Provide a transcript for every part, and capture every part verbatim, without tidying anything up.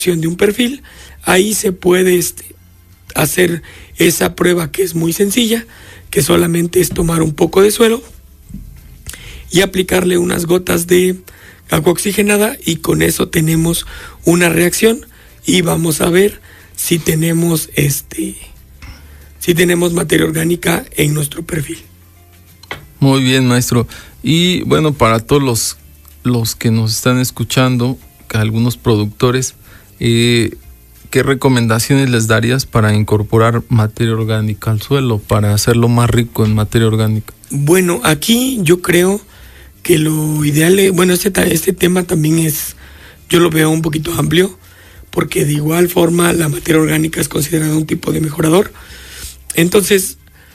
de un perfil, ahí se puede este, hacer esa prueba que es muy sencilla, que solamente es tomar un poco de suelo y aplicarle unas gotas de agua oxigenada, y con eso tenemos una reacción y vamos a ver si tenemos este si tenemos materia orgánica en nuestro perfil. Muy bien, maestro. Y bueno, para todos los, los que nos están escuchando, algunos productores, eh, ¿qué recomendaciones les darías para incorporar materia orgánica al suelo, para hacerlo más rico en materia orgánica? Bueno, aquí yo creo que lo ideal es, bueno, este, este tema también es, yo lo veo un poquito amplio, porque de igual forma la materia orgánica es considerada un tipo de mejorador. Entonces,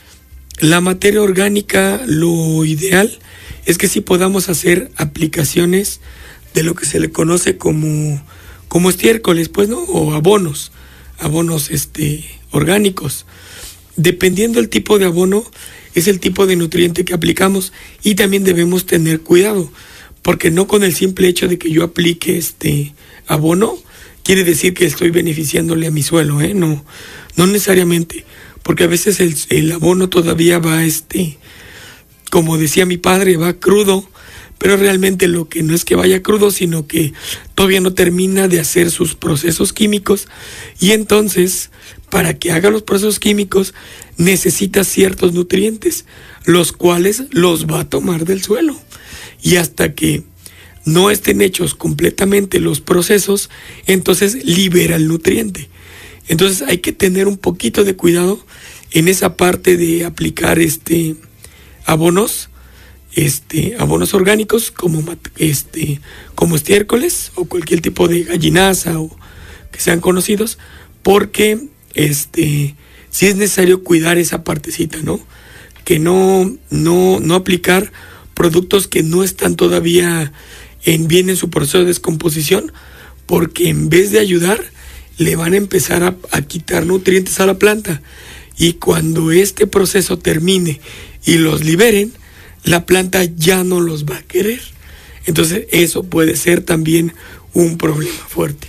la materia orgánica, lo ideal es que sí podamos hacer aplicaciones de lo que se le conoce como, como estiércoles, pues, ¿no? O abonos, abonos este, orgánicos. Dependiendo del tipo de abono, es el tipo de nutriente que aplicamos, y también debemos tener cuidado, porque no con el simple hecho de que yo aplique este abono, quiere decir que estoy beneficiándole a mi suelo, ¿eh? No, no necesariamente, porque a veces el, el abono todavía va, este, como decía mi padre, va crudo, pero realmente lo que no es que vaya crudo, sino que todavía no termina de hacer sus procesos químicos, y entonces, para que haga los procesos químicos, necesita ciertos nutrientes, los cuales los va a tomar del suelo, y hasta que no estén hechos completamente los procesos, entonces libera el nutriente. Entonces hay que tener un poquito de cuidado en esa parte de aplicar este abonos, este abonos orgánicos como este como estiércoles o cualquier tipo de gallinaza o que sean conocidos, porque este sí es necesario cuidar esa partecita, ¿no? Que no no no aplicar productos que no están todavía en bien en su proceso de descomposición, porque en vez de ayudar le van a empezar a, a quitar nutrientes a la planta, y cuando este proceso termine y los liberen, la planta ya no los va a querer. Entonces eso puede ser también un problema fuerte.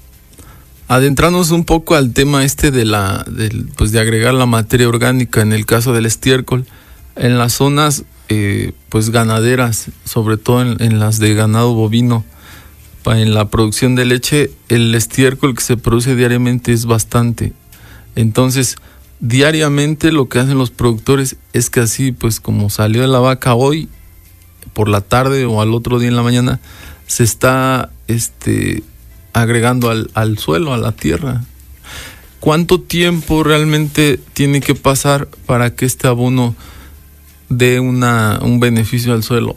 Adentrarnos un poco al tema este de la del, pues de agregar la materia orgánica en el caso del estiércol en las zonas eh, pues ganaderas, sobre todo en, en las de ganado bovino. En la producción de leche, el estiércol que se produce diariamente es bastante. Entonces, diariamente lo que hacen los productores es que así, pues como salió de la vaca hoy, por la tarde o al otro día en la mañana, se está este, agregando al, al suelo, a la tierra. ¿Cuánto tiempo realmente tiene que pasar para que este abono dé una, un beneficio al suelo?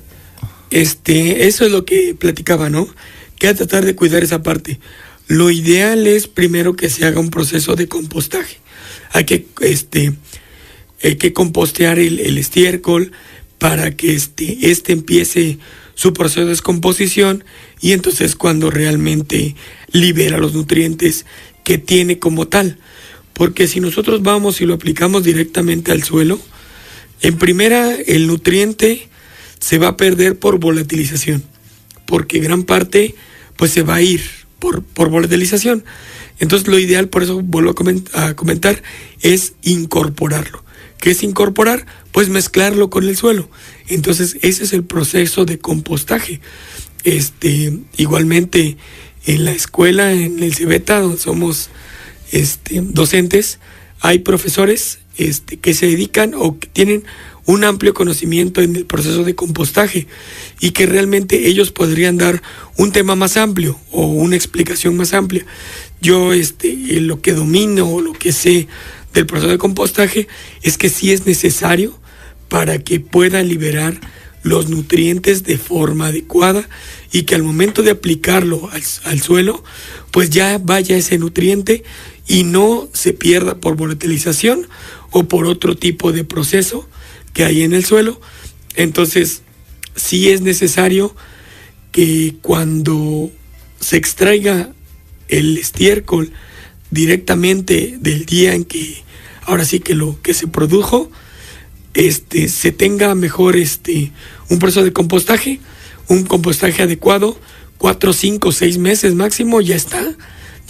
Este, eso es lo que platicaba, ¿no? Que a tratar de cuidar esa parte. Lo ideal es primero que se haga un proceso de compostaje. Hay que, este, hay que compostear el, el estiércol para que este, este empiece su proceso de descomposición, y entonces cuando realmente libera los nutrientes que tiene como tal. Porque si nosotros vamos y lo aplicamos directamente al suelo, en primera el nutriente se va a perder por volatilización, porque gran parte pues se va a ir por, por volatilización. Entonces lo ideal, por eso vuelvo a comentar, a comentar, es incorporarlo. ¿Qué es incorporar? Pues mezclarlo con el suelo. Entonces ese es el proceso de compostaje. Este, igualmente en la escuela, en el Cebeta, donde somos este, docentes, hay profesores este, que se dedican o que tienen un amplio conocimiento en el proceso de compostaje, y que realmente ellos podrían dar un tema más amplio o una explicación más amplia. Yo este, lo que domino o lo que sé del proceso de compostaje es que sí es necesario para que pueda liberar los nutrientes de forma adecuada, y que al momento de aplicarlo al, al suelo, pues ya vaya ese nutriente y no se pierda por volatilización o por otro tipo de proceso que hay en el suelo. Entonces sí es necesario que cuando se extraiga el estiércol directamente del día en que ahora sí que lo que se produjo, este se tenga mejor este un proceso de compostaje, un compostaje adecuado, cuatro, cinco, seis meses máximo, ya está.